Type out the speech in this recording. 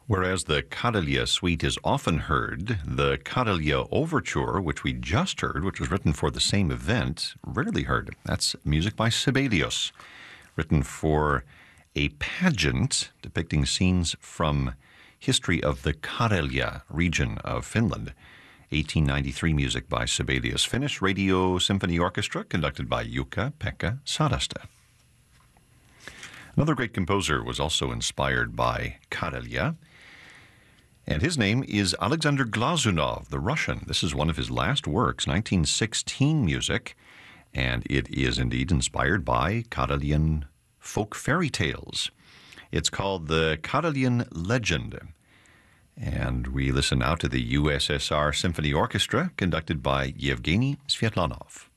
Whereas the Karelia Suite is often heard, the Karelia Overture, which we just heard, which was written for the same event, rarely heard. That's music by Sibelius, written for a pageant depicting scenes from history of the Karelia region of Finland. 1893 music by Sibelius. Finnish Radio Symphony Orchestra, conducted by Jukka-Pekka Saraste. Another great composer was also inspired by Karelia, and his name is Alexander Glazunov, the Russian. This is one of his last works, 1916 music, and it is indeed inspired by Karelian folk fairy tales. It's called the Karelian Legend. And we listen now to the USSR Symphony Orchestra, conducted by Yevgeny Svetlanov.